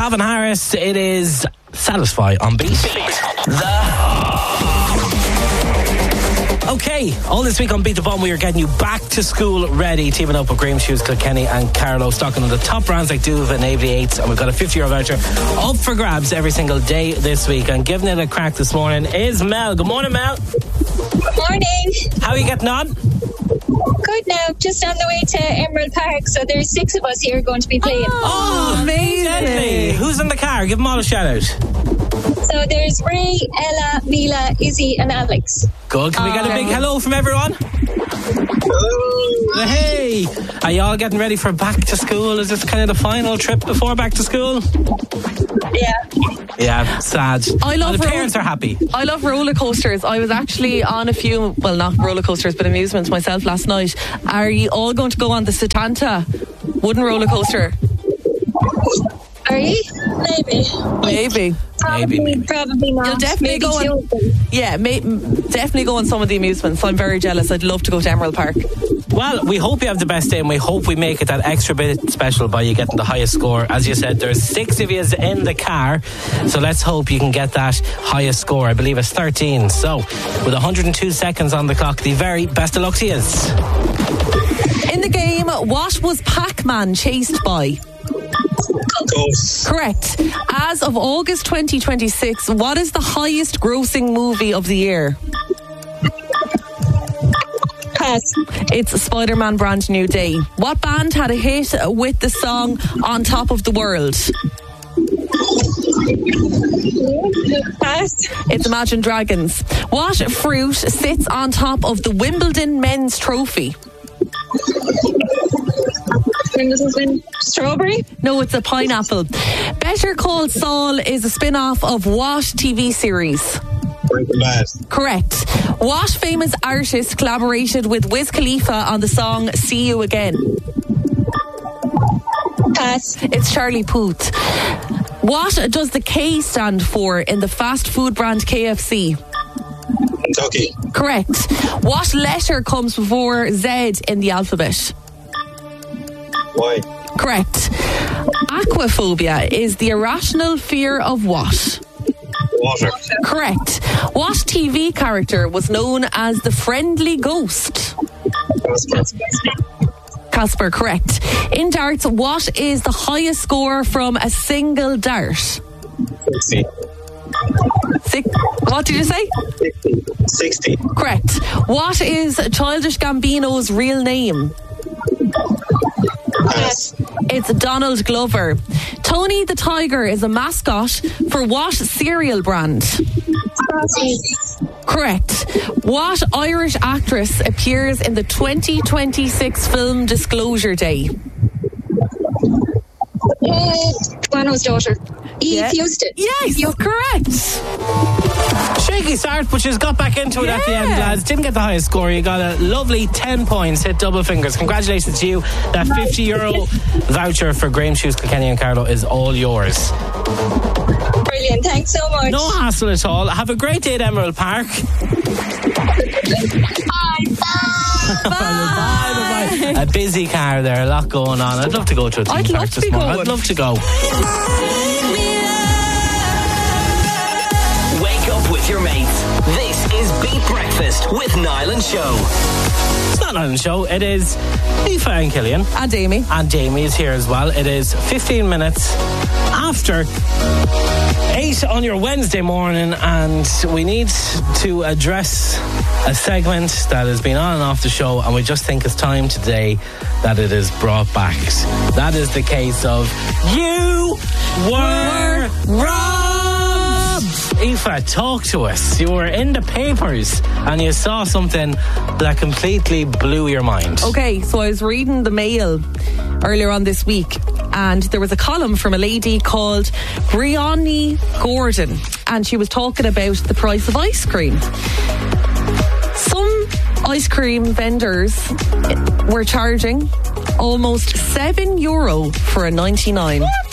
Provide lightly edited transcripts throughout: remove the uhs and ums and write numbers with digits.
Calvin Harris, it is Satisfy on Beat. Okay, all this week on Beat the Bomb, we are getting you back to school ready, teaming up with Graham Shoes, Kilkenny and Carlow, stocking on the top brands like Duve and Aviates, and we've got a €50 voucher up for grabs every single day this week. And giving it a crack this morning is Mel. Good morning, Mel. Good morning. How are you getting on? Good now, just on the way to Emerald Park, so there's 6 of us here going to be playing. Oh, amazing. Who's in the car? Give them all a shout out. So there's Ray, Ella, Mila, Izzy and Alex. Good. Can we get a big hello from everyone? Hello. Hey. Are you all getting ready for back to school? Is this kind of the final trip before back to school? Yeah, sad. The parents are happy. I love roller coasters. I was actually on a few, well, not roller coasters, but amusements myself last night. Are you all going to go on the Setanta wooden roller coaster? Are you? Maybe. Probably not. You'll definitely go on. Yeah, definitely go on some of the amusements. I'm very jealous. I'd love to go to Emerald Park. Well, we hope you have the best day, and we hope we make it that extra bit special by you getting the highest score. As you said, there's 6 of you in the car, so let's hope you can get that highest score. I believe it's 13. So, with 102 seconds on the clock, the very best of luck to you. In the game, what was Pac-Man chased by? Ghost. Correct. As of August 2026, what is the highest grossing movie of the year? Pass. It's Spider-Man Brand New Day. What band had a hit with the song On Top of the World? Pass. It's Imagine Dragons. What fruit sits on top of the Wimbledon men's trophy? Strawberry? No, it's a pineapple. Better Call Saul is a spin-off of what TV series? Breaking Bad. Correct. What famous artist collaborated with Wiz Khalifa on the song See You Again? Pass. It's Charlie Puth. What does the K stand for in the fast food brand KFC? Kentucky. Correct. What letter comes before Z in the alphabet? Y. Correct. Aquaphobia is the irrational fear of what? Water. Correct. What TV character was known as the friendly ghost? Casper, correct. In darts, what is the highest score from a single dart? 60. What did you say? 60. Correct. What is Childish Gambino's real name? Pass. It's Donald Glover. Tony the Tiger is a mascot for what cereal brand? Correct. What Irish actress appears in the 2026 film Disclosure Day? Bono's daughter. Eve Houston. Yes, you're correct. Shaky start, but she's got back into it at the end, lads. Didn't get the highest score. You got a lovely 10 points, hit double fingers. Congratulations to you. That €50 voucher for Graham Shoes, Kilkenny and Carlow is all yours. Brilliant, thanks so much. No hassle at all. Have a great day at Emerald Park. Bye. A busy car there, a lot going on. I'd love to go to a theme park this morning. I'd love to go. Wake up with your mates. This is Beat Breakfast with Niall and Show. It's not Niall and Show. It is Aoife and Killian. And Amy. And Amy is here as well. It is 15 minutes after 8 on your Wednesday morning, and we need to address a segment that has been on and off the show, and we just think it's time today that it is brought back. That is the case of You Were Robbed. Aoife, talk to us. You were in the papers and you saw something that completely blew your mind. Okay, so I was reading the Mail earlier on this week, and there was a column from a lady called Brianne Gordon, and she was talking about the price of ice cream. Some ice cream vendors were charging almost €7 for a 99. What?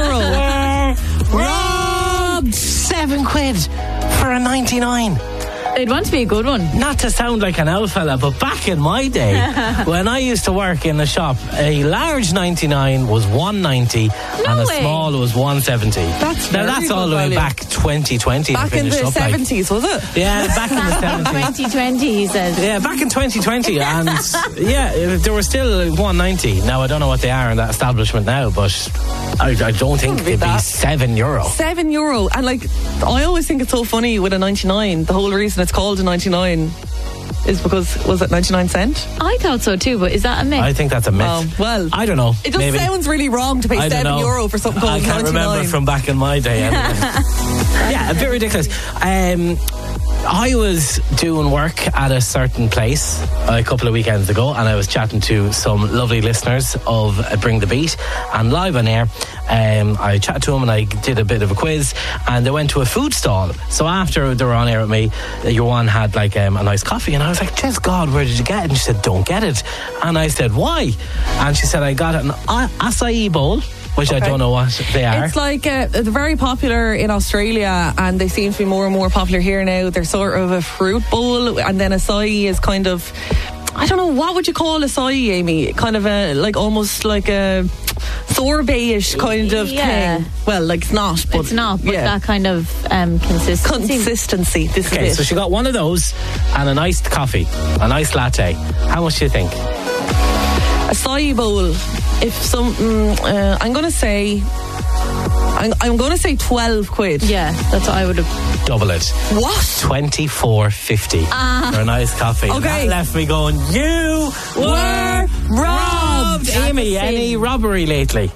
€7. Robbed. £7 for a 99. They'd want to be a good one. Not to sound like an old fella, but back in my day, when I used to work in a shop, a large 99 was 190 and a way. small was 170. That's now very that's all good the way value. back 2020. Back in the 70s, was it? Yeah, back in the 70s. 2020, he says. Yeah, back in 2020, and yeah, there were still 190. Now I don't know what they are in that establishment now, but I don't think be it'd be that. €7. €7. And like, I always think it's so funny with a 99. The whole reason it's called a 99 is because, was it 99 cent? I thought so too, but is that a myth? I think that's a myth. Oh, well. I don't know. It just maybe. sounds really wrong to pay I don't know. €7 for something called I can't 99. remember from back in my day. Anyway. Yeah, a bit ridiculous. I was doing work at a certain place a couple of weekends ago, and I was chatting to some lovely listeners of Bring the Beat, and live on air I chatted to them and I did a bit of a quiz, and they went to a food stall. So after they were on air with me, your one had like a nice coffee, and I was like, "Just God, where did you get it?" And she said, "Don't get it." And I said, "Why?" And she said, "I got an acai bowl," which I don't know what they are. It's like they're very popular in Australia, and they seem to be more and more popular here now. They're sort of a fruit bowl, and then acai is kind of, I don't know, what would you call acai, Amy? Kind of a, like, almost like a sorbet-ish kind of Yeah. thing. Well, like, it's not, but It's not, but yeah. that kind of consistency. Consistency. This Okay, is so it. she got one of those and an iced coffee, a nice latte. How much do you think? Acai bowl. If some, I'm going to say 12 quid. Yeah, that's what I would have. Double it. What? $24.50 for a nice coffee. Okay. That left me going, you were robbed. Amy, any robbery lately?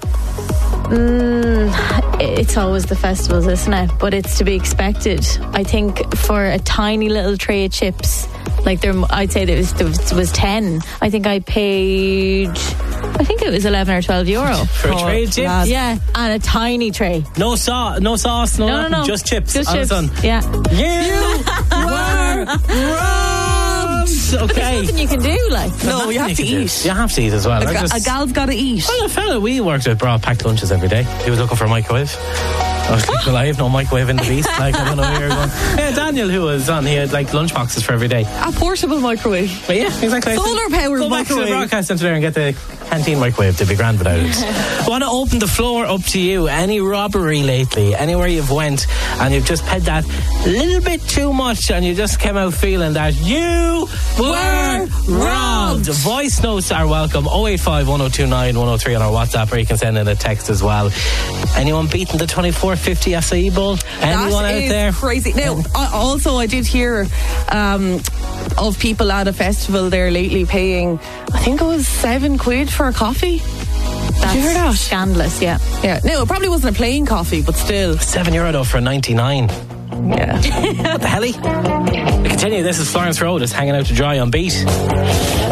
It's always the festivals, isn't it? But it's to be expected. I think for a tiny little tray of chips, like I'd say there was 10. I think I paid, I think it was 11 or 12 euro. For a tray of chips? lad. Yeah, and a tiny tray. No sauce, no nothing, No. just chips. Just on chips. the sun. Yeah. You were robbed. Okay. Nothing you can do, like. No, you have to eat. You have to eat as well. A gal's got to eat. Well, a fella we worked with brought packed lunches every day. He was looking for a microwave. I was like, well, I have no microwave in the beast. Like, I don't know where you're going. Yeah, Daniel, who was on, he had like lunch boxes for every day. A portable microwave. But yeah, exactly. Solar-powered Go back to the microwave. broadcast centre there and get the canteen microwave. They'd be grand without it. I want to open the floor up to you. Any robbery lately? Anywhere you've went and you've just paid that little bit too much and you just came out feeling that you were robbed. Voice notes are welcome. 085 1029 103 on our WhatsApp, or you can send in a text as well. Anyone beating the 24.50 acai bowl? Anyone That out is there? crazy. Now, I did hear of people at a festival there lately paying, I think it was 7 quid for a coffee. That's Did you hear that? scandalous, yeah. Yeah. No, it probably wasn't a plain coffee, but still. €7 though for a 99. Yeah. What the helly? We continue. This is Florence Road. It's hanging out to dry on Beat.